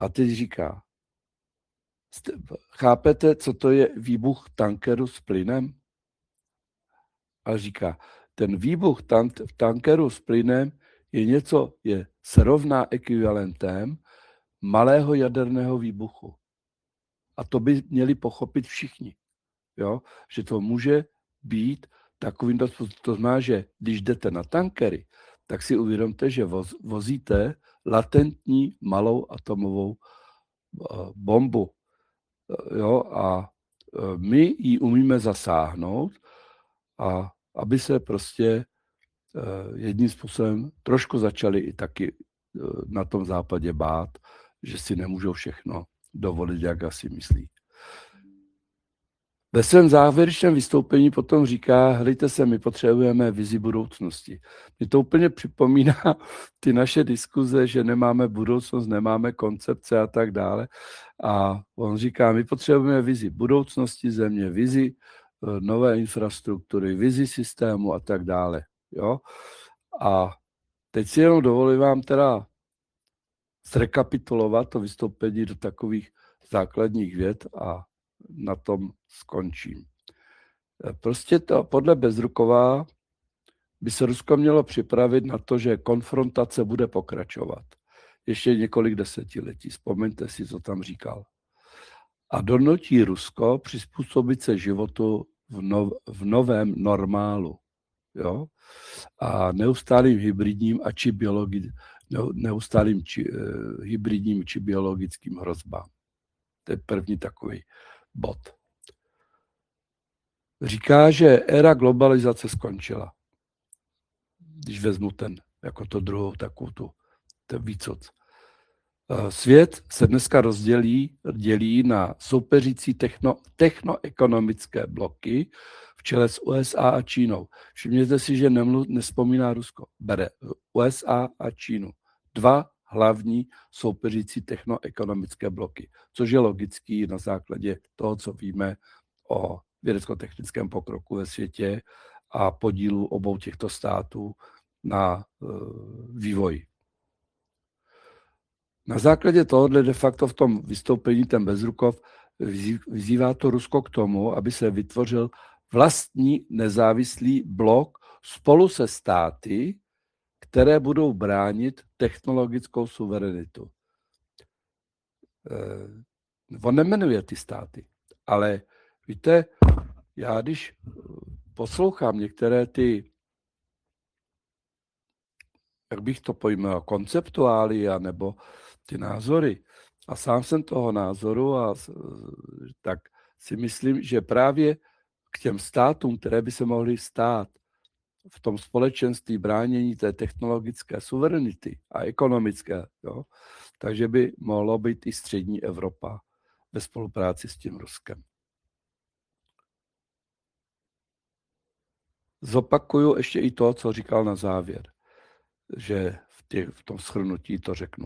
A teď říká, chápete, co to je výbuch tankeru s plynem? A říká, ten výbuch tankeru s plynem je srovná ekvivalentem malého jaderného výbuchu. A to by měli pochopit všichni, jo? Že to může být takovým, to znamená, že když jdete na tankery, tak si uvědomte, že vozíte latentní malou atomovou bombu. Jo? A my ji umíme zasáhnout, a aby se prostě jedním způsobem trošku začali i taky na tom západě bát, že si nemůžou všechno dovolit, jak asi myslí. Ve svém závěrečném vystoupení potom říká, helejte se, my potřebujeme vizi budoucnosti. Mě to úplně připomíná ty naše diskuze, že nemáme budoucnost, nemáme koncepce a tak dále. A on říká, my potřebujeme vizi budoucnosti země, vizi nové infrastruktury, vizi systému a tak dále. Jo? A teď si jenom dovolím vám teda zrekapitulovat to vystoupení do takových základních vět a na tom skončím. Prostě to podle Bezrukova by se Rusko mělo připravit na to, že konfrontace bude pokračovat. Ještě několik desetiletí. Vzpomeňte si, co tam říkal. A donutí Rusko přizpůsobit se životu v novém normálu. Jo? A neustálým hybridním hybridním či biologickým hrozbám. To je první takový bod. Říká, že éra globalizace skončila. Když vezmu jako to druhou takovou ten výcoc. Svět se dneska dělí na soupeřící technoekonomické bloky v čele s USA a Čínou. Všimněte si, že nespomíná Rusko. Bere USA a Čínu. Dva hlavní soupeřící technoekonomické bloky, což je logický na základě toho, co víme o vědecko-technickém pokroku ve světě a podílu obou těchto států na vývoji. Na základě tohohle de facto v tom vystoupení ten Bezrukov vyzývá to Rusko k tomu, aby se vytvořil vlastní nezávislý blok spolu se státy, které budou bránit technologickou suverenitu. On nemenuje ty státy, ale víte, já když poslouchám některé ty, jak bych to pojmenoval, konceptuália nebo ty názory, a sám jsem toho názoru, tak si myslím, že právě k těm státům, které by se mohly stát v tom společenství bránění té technologické suverenity a ekonomické, jo, takže by mohlo být i střední Evropa ve spolupráci s tím Ruskem. Zopakuju ještě i to, co říkal na závěr, že v tom shrnutí to řeknu.